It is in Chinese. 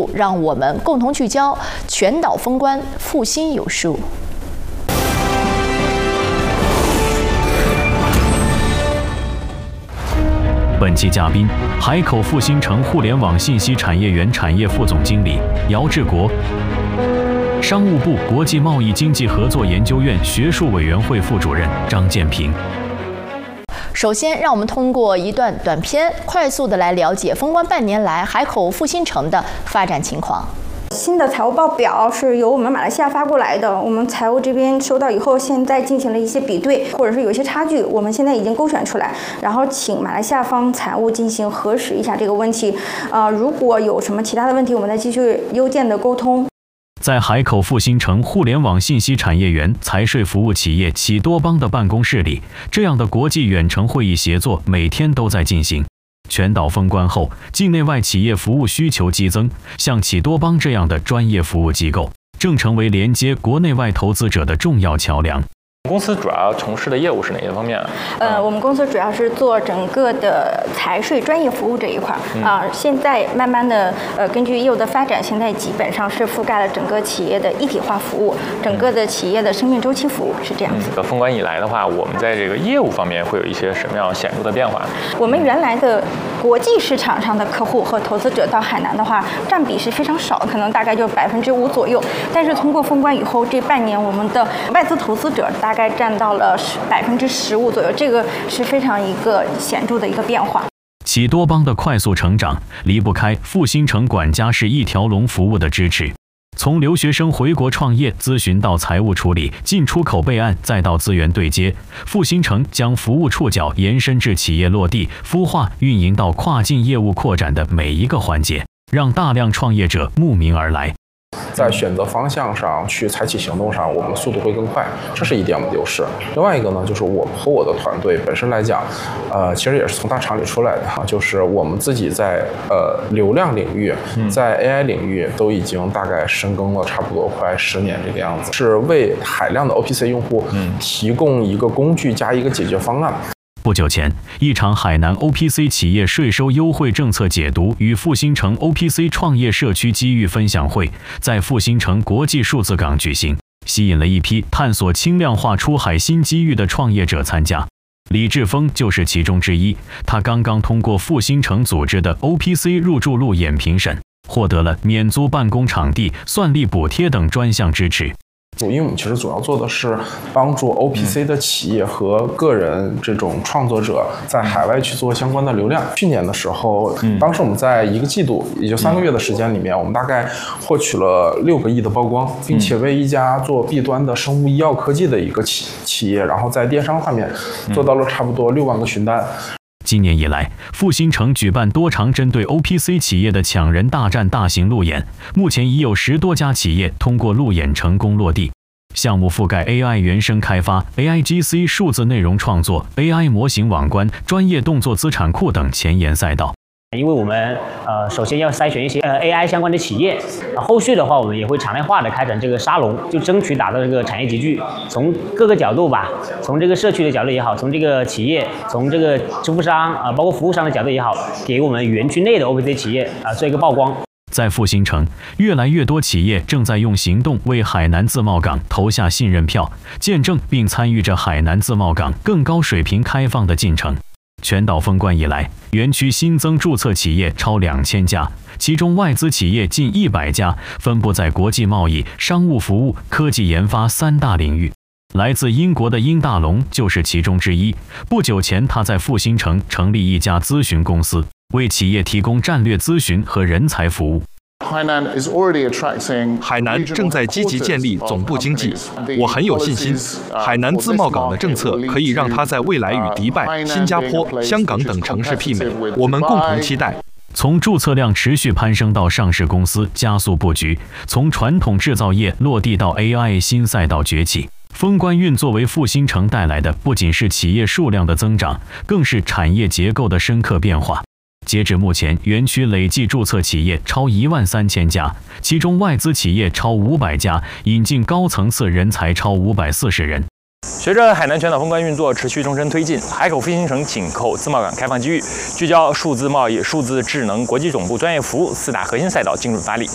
务，让我们共同聚焦全岛封关，复兴有术。 本期嘉宾：海口复兴城互联网信息产业园产业副总经理姚志国，商务部国际贸易经济合作研究院学术委员会副主任张建平。 首先，让我们通过一段短片，快速的来了解封关半年来海口复兴城的发展情况。 新的财务报表是由我们马来西亚发过来的，我们财务这边收到以后，现在进行了一些比对，或者是有一些差距，我们现在已经勾选出来，然后请马来西亚方财务进行核实一下这个问题。如果有什么其他的问题，我们再继续邮件的沟通。 在海口复兴城互联网信息产业园财税服务企业启多邦的办公室里，这样的国际远程会议协作每天都在进行。全岛封关后，境内外企业服务需求激增，像启多邦这样的专业服务机构，正成为连接国内外投资者的重要桥梁。 公司主要从事的业务是哪些方面？ 我们公司主要是做整个的财税专业服务这一块现在慢慢的根据业务的发展，现在基本上是覆盖了整个企业的一体化服务，整个的企业的生命周期服务是这样子。 封关以来的话，我们在这个业务方面会有一些什么样显著的变化？ 我们原来的国际市场上的客户和投资者到海南的话，占比是非常少，可能大概就5%左右。但是通过封关以后，这半年我们的外资投资者大概占到了15%左右，这个是非常一个显著的一个变化。 启多邦的快速成长离不开复兴城管家式一条龙服务的支持。从留学生回国创业咨询到财务处理、进出口备案，再到资源对接，复兴城将服务触角延伸至企业落地、孵化、运营到跨境业务扩展的每一个环节，让大量创业者慕名而来。 在选择方向上去采取行动上，我们的速度会更快，这是一点我们的优势。另外一个呢，就是我和我的团队本身来讲，其实也是从大厂里出来的哈，就是我们自己在流量领域，在 AI 领域都已经大概深耕了差不多快10年这个样子，是为海量的 OPC 用户提供一个工具加一个解决方案。 不久前，一场海南 OPC 企业税收优惠政策解读与复兴城 OPC 创业社区机遇分享会在复兴城国际数字港举行，吸引了一批探索轻量化出海新机遇的创业者参加。李志峰就是其中之一，他刚刚通过复兴城组织的 OPC 入驻路演评审，获得了免租办公场地、算力补贴等专项支持。 因为我们其实主要做的是帮助 OPC 的企业和个人这种创作者在海外去做相关的流量。去年的时候，当时我们在1个季度，也就3个月的时间里面，我们大概获取了6个亿的曝光，并且为一家做 B 端的生物医药科技的一个企业，然后在电商上面做到了差不多6万个询单。 今年以来，复兴城举办多场针对 OPC 企业的抢人大战大型路演，目前已有10多家企业通过路演成功落地。项目覆盖 AI 原生开发、AIGC 数字内容创作、AI 模型网关、专业动作资产库等前沿赛道。 因为我们首先要筛选一些AI 相关的企业，后续的话我们也会常态化的开展这个沙龙，就争取打造这个产业集聚，从各个角度吧，从这个社区的角度也好，从这个企业，从这个支付商包括服务商的角度也好，给我们园区内的 OPC 企业做一个曝光。 在复兴城，越来越多企业正在用行动为海南自贸港投下信任票，见证并参与着海南自贸港更高水平开放的进程。全岛封关以来，园区新增注册企业超2000家，其中外资企业近100家，分布在国际贸易、商务服务、科技研发3大领域。来自英国的殷大龙就是其中之一。不久前，他在复兴城成立一家咨询公司，为企业提供战略咨询和人才服务。 海南正在积极建立总部经济，我很有信心，海南自贸港的政策可以让它在未来与迪拜、新加坡、香港等城市媲美，我们共同期待。 从注册量持续攀升到上市公司加速布局，从传统制造业落地到 AI 新赛道崛起，封关运作为复兴城带来的不仅是企业数量的增长，更是产业结构的深刻变化。截至目前，园区累计注册企业超13000家，其中外资企业超500家，引进高层次人才超540人。 随着海南全岛封关运作持续纵深推进，海口复兴城紧扣自贸港开放机遇，聚焦数字贸易、数字智能、国际总部专业服务4大核心赛道精准发力。